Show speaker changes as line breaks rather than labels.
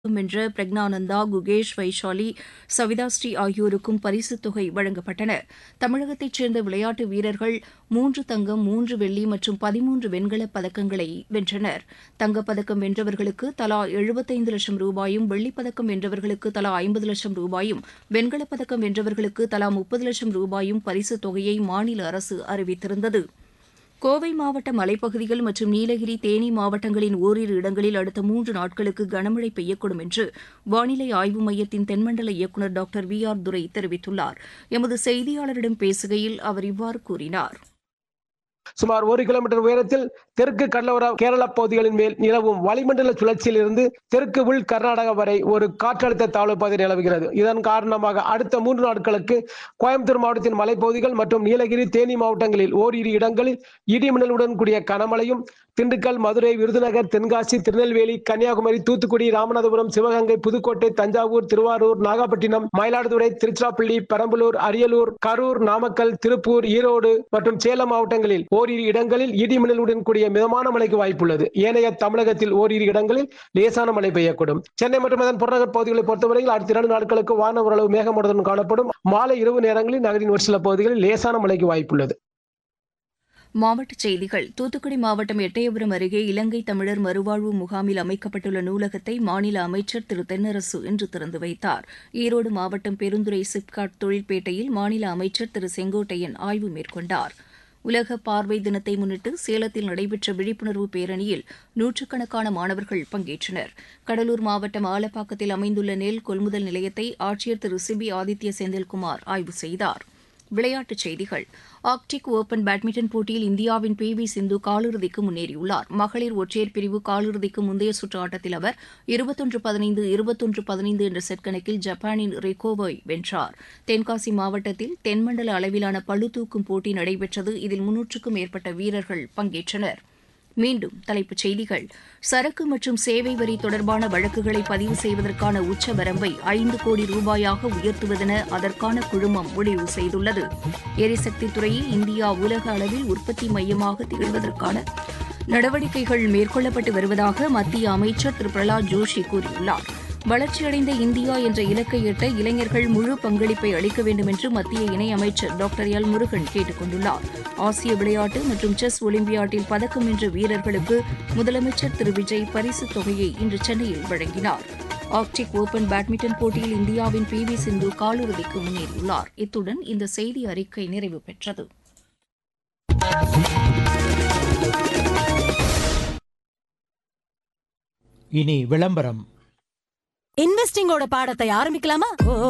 வென்ற பிரக்னானந்தா, குகேஷ், வைஷாலி, சவிதாஸ்ரீ ஆகியோருக்கும் பரிசுத் தொகை வழங்கப்பட்டன. தமிழகத்தைச் சேர்ந்த விளையாட்டு வீரர்கள் 3 தங்கம், 3 வெள்ளி மற்றும் 13 வெண்கலப் பதக்கங்களை வென்றனர். தங்கப்பதக்கம் வென்றவர்களுக்கு தலா 75 லட்சம் ரூபாயும், வெள்ளிப்பதக்கம் வென்றவர்களுக்கு தலா 50 லட்சம் ரூபாயும், வெண்கலப் பதக்கம் வென்றவர்களுக்கு தலா 30 லட்சம் ரூபாயும் பரிசுத் தொகையை மாநில அரசு அறிவித்திருந்தது. கோவை மாவட்ட மலைப்பகுதிகள் மற்றும் நீலகிரி, தேனி மாவட்டங்களின் ஓரிரு இடங்களில் அடுத்த 3 நாட்களுக்கு கனமழை பெய்யக்கூடும் என்று வானிலை ஆய்வு மையத்தின் தென்மண்டல இயக்குநர் டாக்டர் வி.ஆர். துரை தெரிவித்துள்ளார். எமது செய்தியாளரிடம் பேசுகையில் அவர் இவ்வாறு கூறினார்.
சுமார் 1 கிலோமீட்டர் உயரத்தில் தெற்கு கடலோர கேரள பகுதிகளின் மேல் நிலவும் வளிமண்டல சுழற்சியில் இருந்து தெற்கு உள் கர்நாடகா வரை ஒரு காற்றழுத்த தாழ்வு பகுதி நிலவுகிறது. இதன் காரணமாக அடுத்த 3 நாட்களுக்கு கோயம்புத்தூர் மாவட்டத்தின் மலைப்பகுதிகள் மற்றும் நீலகிரி, தேனி மாவட்டங்களில் ஓரிரு இடங்களில் இடிமின்னலுடன் கூடிய கனமழையும், திண்டுக்கல், மதுரை, விருதுநகர், தென்காசி, திருநெல்வேலி, கன்னியாகுமரி, தூத்துக்குடி, ராமநாதபுரம், சிவகங்கை, புதுக்கோட்டை, தஞ்சாவூர், திருவாரூர், நாகப்பட்டினம், மயிலாடுதுறை, திருச்சிராப்பள்ளி, பெரம்பலூர், அரியலூர், கரூர், நாமக்கல், திருப்பூர், ஈரோடு மற்றும் சேலம் மாவட்டங்களில் ஓரிரு இடங்களில் இடிமின்னலுடன் கூடிய மிதமான மழைக்கு வாய்ப்புள்ளது. ஏனைய தமிழகத்தில் ஓரிரு இடங்களில் லேசான மழை பெய்யக்கூடும். சென்னை மற்றும் அதன் புறநகர் பகுதிகளை பொறுத்தவரையில் அடுத்த 2 நாட்களுக்கு வானம் ஓரளவு மேகமூட்டத்துடன் காணப்படும். மாலை இரவு நேரங்களில் நகரின் ஒரு சில பகுதிகளில் லேசான மழைக்கு வாய்ப்புள்ளது.
மாவட்டச் செய்திகள். தூத்துக்குடி மாவட்டம் எட்டயபுரம் அருகே இலங்கை தமிழர் மறுவாழ்வு முகாமில் அமைக்கப்பட்டுள்ள நூலகத்தை மாநில அமைச்சர் திரு தென்னரசு இன்று திறந்து வைத்தார். ஈரோடு மாவட்டம் பெருந்துறை சிப்காட் தொழிற்பேட்டையில் மாநில அமைச்சர் திரு செங்கோட்டையன் ஆய்வு மேற்கொண்டார். உலக பார்வை தினத்தை முன்னிட்டு சேலத்தில் நடைபெற்ற விழிப்புணர்வு பேரணியில் நூற்றுக்கணக்கான மாணவர்கள் பங்கேற்றனர். கடலூர் மாவட்டம் ஆலப்பாக்கத்தில் அமைந்துள்ள நெல் கொள்முதல் நிலையத்தை ஆட்சியர் திரு சிபி ஆதித்ய செந்தில்குமார் ஆய்வு செய்தார். விளையாட்டுச் செய்திகள். ஆர்க்டிக் ஓபன் பேட்மிண்டன் போட்டியில் இந்தியாவின் பி.வி. சிந்து காலிறுதிக்கு முன்னேறியுள்ளார். மகளிர் ஒற்றையர் பிரிவு காலிறுதிக்கு முந்தைய சுற்று ஆட்டத்தில் அவர் 21-15, 21-15 என்ற செட் கணக்கில் ஜப்பானின் ரிகோவை வென்றார். தென்காசி மாவட்டத்தில் தென்மண்டல அளவிலான பளுதூக்கும் போட்டி நடைபெற்றது. இதில் 300க்கும் மேற்பட்ட வீரர்கள் பங்கேற்றனர். மீண்டும் தலைப்புச் செய்திகள். சரக்கு மற்றும் சேவை வரி தொடர்பான வழக்குகளை பதிவு செய்வதற்கான உச்சவரம்பை 5 கோடி ரூபாயாக உயர்த்துவதென அதற்கான குழுமம் முடிவு செய்துள்ளது. எரிசக்தி துறையில் இந்தியா உலக அளவில் உற்பத்தி மையமாக திகழ்வதற்கான நடவடிக்கைகள் மேற்கொள்ளப்பட்டு வருவதாக மத்திய அமைச்சர் திரு பிரகலாத் ஜோஷி கூறியுள்ளார். வளர்ச்சியடைந்த இந்தியா என்ற இலக்கை எட்ட இளைஞர்கள் முழு பங்களிப்பை அளிக்க வேண்டும் என்று மத்திய இணையமைச்சர் டாக்டர் எல். முருகன் கேட்டுக் கொண்டுள்ளார். ஆசிய விளையாட்டு மற்றும் செஸ் ஒலிம்பியாட்டில் பதக்கம் வென்ற வீரர்களுக்கு முதலமைச்சர் திரு விஜய் பரிசுத் தொகையை இன்று சென்னையில் வழங்கினார். ஆர்க்டிக் ஓபன் பேட்மிண்டன் போட்டியில் இந்தியாவின் பி.வி. சிந்து காலிறுதிக்கு முன்னேறியுள்ளார். இத்துடன் இந்த செய்தி அறிக்கை நிறைவு பெற்றது.
இனி விளம்பரம்.
இன்வெஸ்டிங்கோட பாடத்தை ஆரம்பிக்கலாமா?